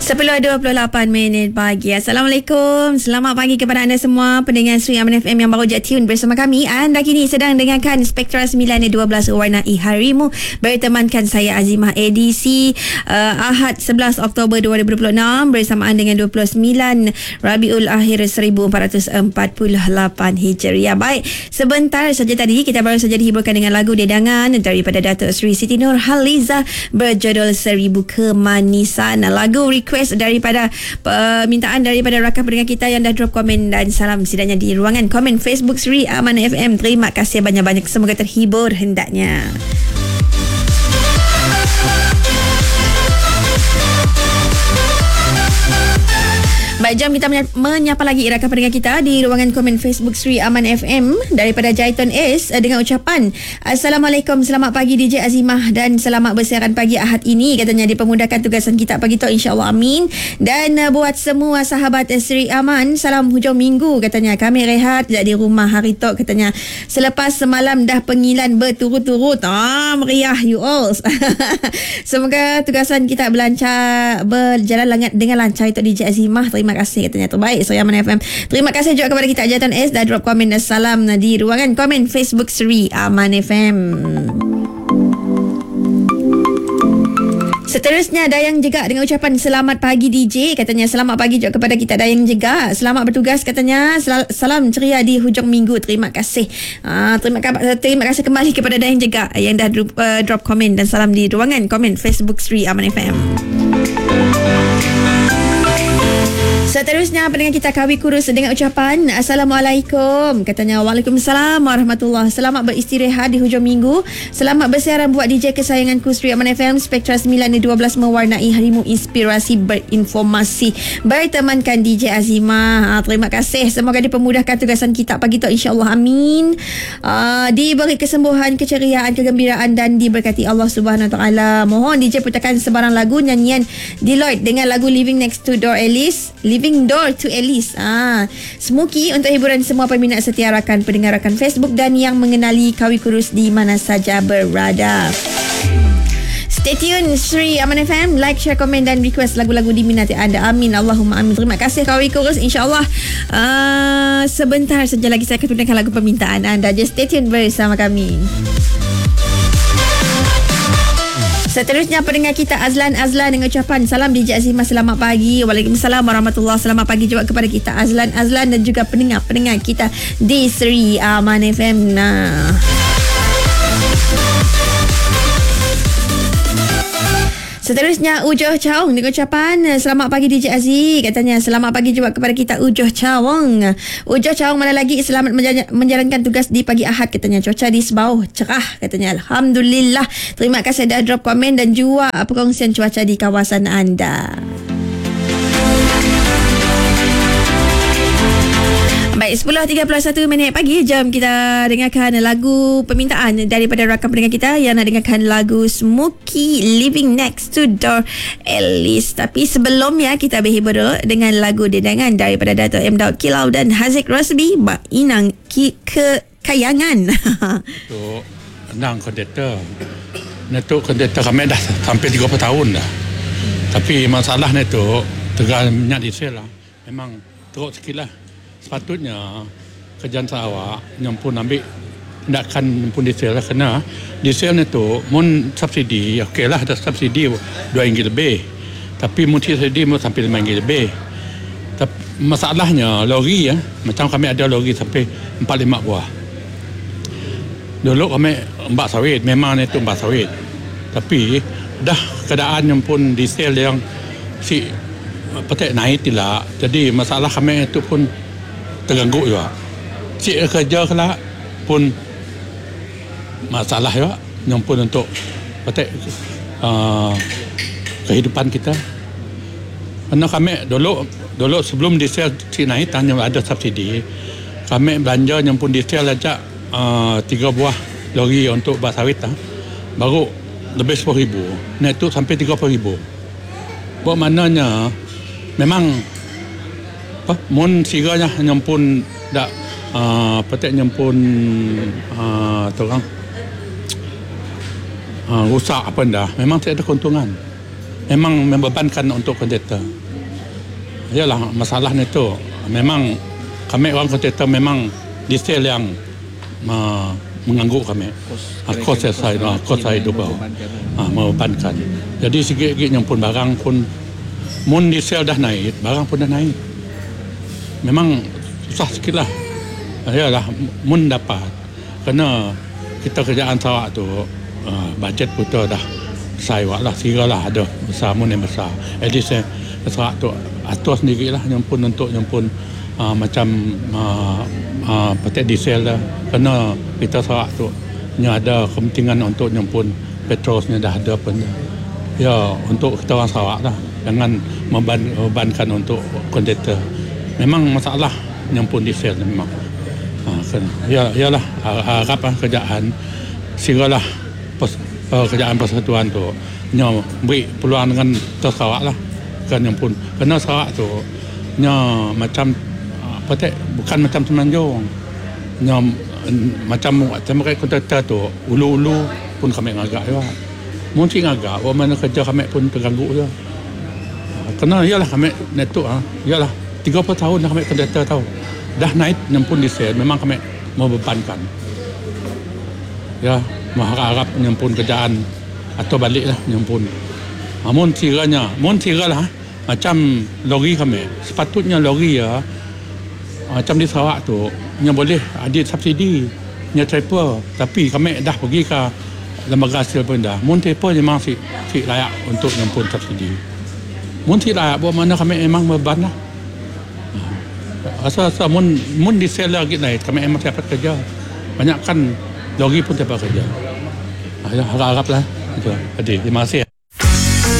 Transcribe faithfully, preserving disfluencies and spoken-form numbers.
sepuluh dua puluh lapan minit pagi. Assalamualaikum. Selamat pagi kepada anda semua pendengar Sri Aman F M yang baru je tune bersama kami. Anda kini sedang dengarkan Spektra sembilan dua belas Warnai Harimu bertemankan saya Azimah edisi uh, Ahad sebelas Oktober dua ribu dua puluh enam bersamaan dengan dua puluh sembilan Rabiul Akhir seribu empat ratus empat puluh lapan Hijriah. Baik, sebentar saja tadi kita baru saja dihiburkan dengan lagu dedangan daripada Datuk Sri Siti Nurhaliza berjudul Seribu Kemanisan. Lagu request daripada permintaan daripada rakan pendengar kita yang dah drop komen dan salam sidangnya di ruangan komen Facebook Sri Aman F M. Terima kasih banyak-banyak, semoga terhibur hendaknya. Baik, jam kita menyapa lagi rakan pendengar kita di ruangan komen Facebook Sri Aman F M daripada Jaiton S dengan ucapan Assalamualaikum, selamat pagi D J Azimah dan selamat bersiaran pagi Ahad ini, katanya dipermudahkan tugasan kita pagi tu, insyaAllah amin. Dan uh, buat semua sahabat Sri Aman, salam hujung minggu, katanya kami rehat di rumah hari tu, katanya selepas semalam dah pengilan berturut-turut. Ah, meriah you all. Semoga tugasan kita berlancar, berjalan dengan lancar itu D J Azimah. Terima kasih, katanya terbaik Sri Aman F M. Terima kasih juga kepada kita Jaitan S dah drop komen dan salam di ruangan komen Facebook Sri Aman F M. Seterusnya Dayang Jegak dengan ucapan selamat pagi D J, katanya selamat pagi juga kepada kita Dayang Jegak. Selamat bertugas, katanya salam ceria di hujung minggu. Terima kasih. Uh, terima, terima kasih kembali kepada Dayang Jegak yang dah drop, uh, drop komen dan salam di ruangan komen Facebook Sri Aman F M. Seterusnya pendengar kita Kawi Kurus dengan ucapan Assalamualaikum, katanya Waalaikumsalam warahmatullahi. Selamat beristirahat di hujung minggu. Selamat bersiaran buat D J kesayanganku Sri Aman F M. Spektra sembilan dua belas mewarnai harimu, inspirasi berinformasi bertemankan D J Azimah. Ha, terima kasih, semoga dipermudahkan tugasan kita pagi tu, insyaAllah amin. uh, Diberi kesembuhan, keceriaan, kegembiraan dan diberkati Allah Subhanahu Wa Taala. Mohon D J putarkan sebarang lagu nyanyian Deloitte dengan lagu Living Next to Door Alice, Living Door to Alice. Ah, Smoky untuk hiburan semua peminat setia rakan pendengar rakan Facebook dan yang mengenali Kawi Kurus di mana saja berada. Stay tune Sri Aman F M, like, share, komen dan request lagu-lagu diminati anda. Amin, Allahumma amin. Terima kasih Kawi Kurus. InsyaAllah uh, sebentar saja lagi saya akan tunaikan lagu permintaan anda. Just stay tune bersama kami. Seterusnya pendengar kita Azlan Azlan dengan ucapan salam D J Azimah, selamat pagi. Waalaikumsalam warahmatullahi. Selamat pagi juga kepada kita Azlan Azlan dan juga pendengar-pendengar kita di Sri Aman F M. Nah, seterusnya Ujoh Chawong dengan ucapan selamat pagi D J Aziz, katanya selamat pagi juga kepada kita Ujoh Chawong. Ujoh Chawong mana lagi selamat menjalankan tugas di pagi Ahad, katanya cuaca di Sebauh cerah, katanya Alhamdulillah. Terima kasih dah drop komen dan juga perkongsian cuaca di kawasan anda. Baik, sepuluh tiga puluh satu minit pagi, jam kita dengarkan lagu permintaan daripada rakan pendengar kita yang nak dengarkan lagu Smoky Living Next to Door Alice. Tapi sebelumnya kita berhibur dulu dengan lagu dedangan daripada Dato' M. Daud Kilau dan Haziq Rosbi, Mak Inang Ki Kekayangan. Untuk Nang kondektor, Netuk kondektor kami dah sampai tiga puluh tahun dah. Tapi masalah Netuk tegal minyak diesel lah, memang teruk sikit lah. Sepatutnya kerjaan awak yang pun ambil tindakan pun diesel lah, kena diesel ni tu mun subsidi okey lah, ada subsidi dua ringgit lebih, tapi mun subsidi mun sampai lima ringgit lebih. Tapi masalahnya lori ya, macam kami ada lori sampai empat lima buah. Dulu kami mbak sawit, memang itu mbak sawit, tapi dah keadaan yang pun diesel yang si petik naik tidak, jadi masalah kami itu pun terganggu juga. Cik kerja kelak pun masalah juga yang pun untuk petik uh, kehidupan kita. Karena kami dulu dulu sebelum diesel cik naik tanya ada subsidi, kami belanja yang pun diesel aja uh, tiga buah lori untuk bak sawit lah, baru lebih sepuluh ribu. Nah itu sampai tiga puluh ribu. Buat maknanya memang apa, mun siganya yang pun dak uh, petik yang pun uh, terang uh, rusak apa dah, memang tidak ada keuntungan. memang membebankan untuk kontraktor. Yalah, masalahnya itu memang kami orang kontraktor memang diesel yang uh, mengganggu kami. Kos saya, uh, kos saya itu bau, uh, membebankan. Jadi sikit-sikit yang pun barang pun, mun diesel dah naik, barang pun dah naik. Memang susah sikit lah. Yalah, mun dapat. Kerana kita kerjaan Sarawak tu, uh, bajet kita dah besar lah, sira lah ada besar, mun yang besar. At least eh, Sarawak tu atur sendiri lah yang pun untuk yang pun uh, macam uh, uh, petik diesel lah. Kerana kita Sarawak tu nya ada kepentingan untuk yang pun petrolnya dah ada pun. Ya, untuk kita orang Sarawak lah. Jangan memban, membankan untuk kontraktor. Memang masalah yang pun diesel memang. Ha, kan. Ya, yalah harap lah kerjaan siralah pers, kerjaan persatuan tu nya beri peluang dengan Sarawak lah. Kan yang pun kerana Sarawak tu nya macam apa tak bukan macam Semenanjung. Nya macam macam mereka kontraktor tu ulu-ulu pun kami ngagak juga. Mungkin ngagak mana kerja kami pun terganggu je. Kerana yalah kami netuk ah. Yalah tiga puluh tahun dah kami kontraktor tahu. Dah naik yang pun diesel memang kami membebankan. Ya, mengharap yang pun kerjaan atau balik lah yang pun. Mun tiranya, mun tira lah macam lori kami. Sepatutnya lori ya macam di Sarawak tu nya boleh ada subsidi, nya trailer, tapi kami dah pergi ke lembaga hasil pun dah. Mun trailer memang si, si layak untuk yang pun subsidi. Mun si layak buat mana kami memang beban lah. Asal-asal mun mun diesel lagi naik kami memang dapat kerja. Banyak kan lori pun dapat kerja. Harap-harap lah. Jadi terima kasih.